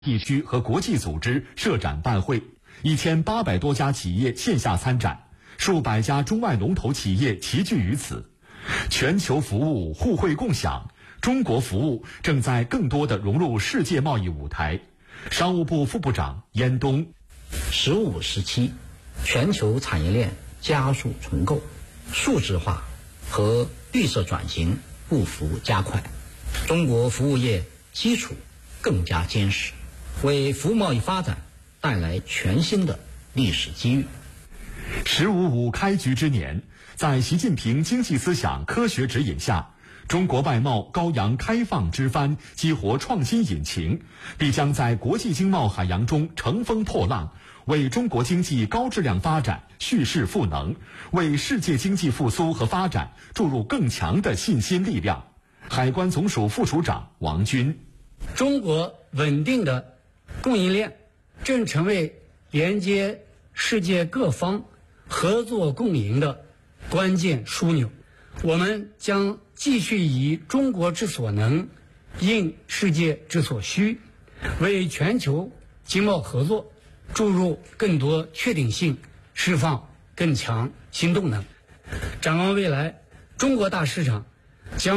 地区和国际组织设展办会，1800多家企业线下参展，数百家中外龙头企业齐聚于此。全球服务互惠共享，中国服务正在更多地融入世界贸易舞台。商务部副部长燕东 ，15、17，全球产业链加速重构，数字化和绿色转型步幅加快，中国服务业基础更加坚实，为服务贸易发展带来全新的历史机遇。 15.5开局之年，在习近平经济思想科学指引下，中国外贸高扬开放之帆，激活创新引擎，必将在国际经贸海洋中乘风破浪，为中国经济高质量发展蓄势赋能，为世界经济复苏和发展注入更强的信心力量。海关总署副署长王军， 中国稳定的供应链正成为连接世界各方合作共赢的关键枢纽。我们将继续以中国之所能，应世界之所需，为全球经贸合作注入更多确定性，释放更强新动能。展望未来，中国大市场将